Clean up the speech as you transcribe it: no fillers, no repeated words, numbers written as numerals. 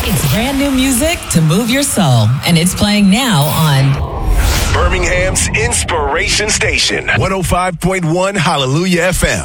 It's brand new music to move your soul, and it's playing now on Birmingham's Inspiration Station, 105.1 Hallelujah FM.